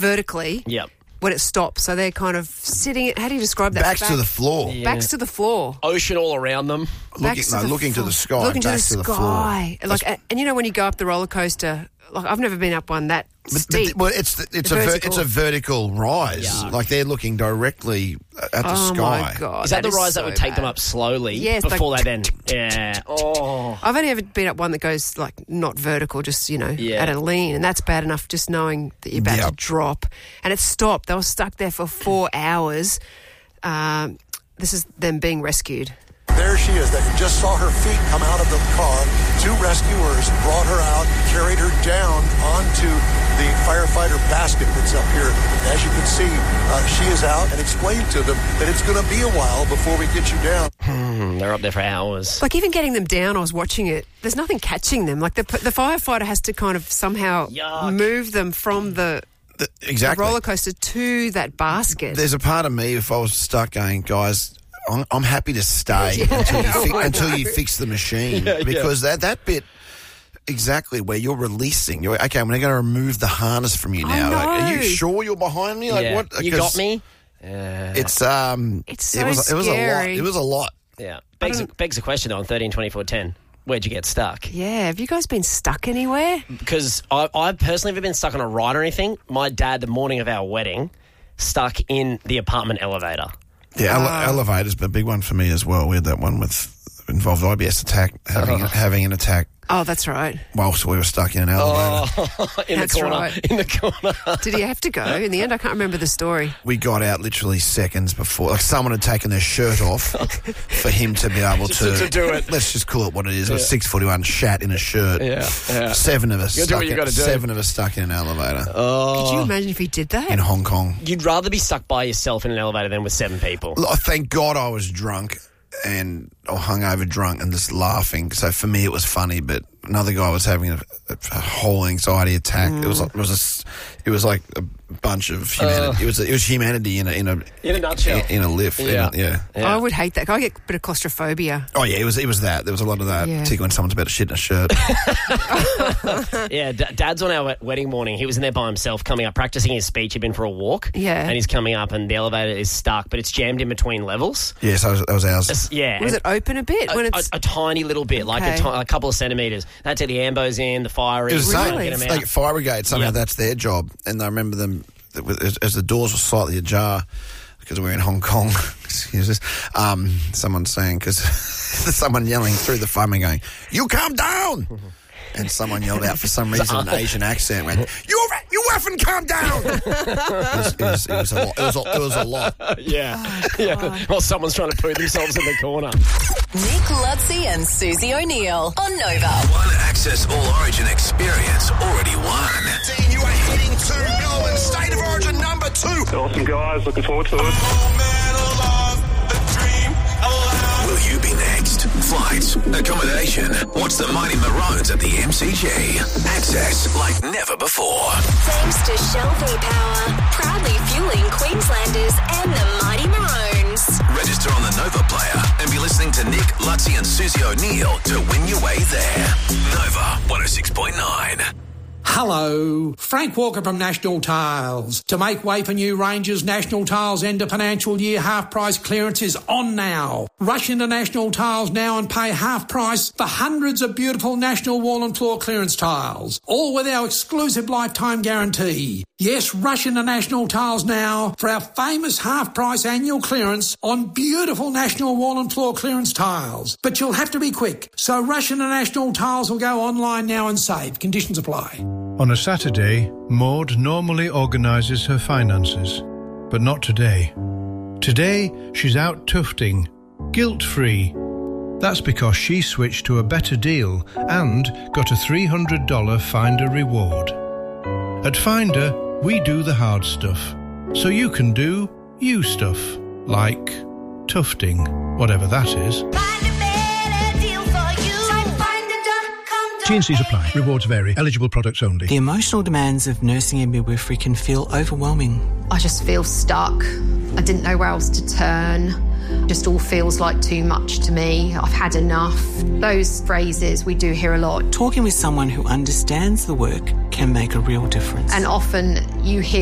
vertically. Yep. When it stops, so they're kind of sitting. How do you describe that? Backs to the floor. Yeah. Backs to the floor. Ocean all around them. Looking to the sky. Looking to the backs to the floor. sky. Like, and you know when you go up the roller coaster, like I've never been up one that steep. Well, it's a vertical rise. Yeah. Like they're looking directly at the sky. Oh my God! Is that the rise so that would take them bad. up slowly? Yes, before like, they then. Yeah. Oh. I've only ever been up one that goes like not vertical, just at a lean, and that's bad enough. Just knowing that you're about to drop, and it stopped. They were stuck there for 4 hours. This is them being rescued. There she is. That you just saw her feet come out of the car. 2 rescuers brought her out, carried her down onto the firefighter basket that's up here. As you can see, she is out and explained to them that it's going to be a while before we get you down. They're up there for hours. Like even getting them down, I was watching it. There's nothing catching them. Like the firefighter has to kind of somehow move them from the roller coaster to that basket. There's a part of me, if I was stuck, going, guys, I'm happy to stay until you fix the machine because that bit. Exactly, where you're releasing. You're okay, I'm going to remove the harness from you now. Like, are you sure you're behind me? Like what? You got me? It's so scary. It was a lot. Yeah. Begs the question, though, on 13 24 10. Where'd you get stuck? Yeah, have you guys been stuck anywhere? Because I personally haven't been stuck on a ride or anything. My dad, the morning of our wedding, stuck in the apartment elevator. Yeah, elevator's a big one for me as well. We had that one involved IBS attack, having an attack. Oh, that's right. Whilst we were stuck in an elevator. In the corner. Did he have to go? In the end, I can't remember the story. We got out literally seconds before. Like someone had taken their shirt off for him to be able to do it. Let's just call it what it is. It was 6'1" shat in a shirt. Yeah. 7 of us. You do what you got to do. 7 of us stuck in an elevator. Could you imagine if he did that? In Hong Kong. You'd rather be stuck by yourself in an elevator than with 7 people. Thank God I was drunk or hungover drunk and just laughing. So for me it was funny, but another guy was having a whole anxiety attack. It was like a bunch of humanity. It was humanity in a nutshell. In a lift. Yeah. I would hate that. I get a bit of claustrophobia. Oh yeah, it was that. There was a lot of that. Yeah. Particularly when someone's about to shit in a shirt. Yeah, Dad's on our wedding morning. He was in there by himself, coming up, practicing his speech. He'd been for a walk. Yeah, and he's coming up, and the elevator is stuck, but it's jammed in between levels. Yeah, so that was ours. Was it open a bit? A tiny little bit, like a couple of centimetres. That's it. The ambos in, the fire is. It was the same. Really? Like fire brigade. Somehow that's their job, and I remember them as the doors were slightly ajar. Because we're in Hong Kong, excuse us, someone saying, because someone yelling through the phone and going, "You calm down!" And someone yelled out for some reason an Asian accent, went, "You effing calm down!" It was a lot. Yeah. Well, someone's trying to poo themselves in the corner. Nick Lutzi and Susie O'Neill on Nova. One Access All Origin experience already won. You are heading to Melbourne State of Origin number 2. Awesome, guys. Looking forward to it. Will you be next? Flights, accommodation. Watch the Mighty Maroons at the MCG. Access like never before. Thanks to Shell V-Power, proudly fueling Queenslanders and the Mighty Maroons. Register on the Nova player and be listening to Nick, Lutzi and Susie O'Neill to win your way there. Nova 106.9. Hello, Frank Walker from National Tiles. To make way for new ranges, National Tiles end of financial year half price clearance is on now. Rush into National Tiles now and pay half price for hundreds of beautiful National wall and floor clearance tiles, all with our exclusive lifetime guarantee. Yes, rush into National Tiles now for our famous half price annual clearance on beautiful National wall and floor clearance tiles. But you'll have to be quick, so rush into National Tiles or go online now and save. Conditions apply. On a Saturday, Maud normally organises her finances, but not today. Today, she's out tufting, guilt-free. That's because she switched to a better deal and got a $300 Finder reward. At Finder, we do the hard stuff, so you can do you stuff, like tufting, whatever that is. T&Cs apply. Rewards vary. Eligible products only. The emotional demands of nursing and midwifery can feel overwhelming. I just feel stuck. I didn't know where else to turn. Just all feels like too much to me. I've had enough. Those phrases we do hear a lot. Talking with someone who understands the work can make a real difference. And often you hear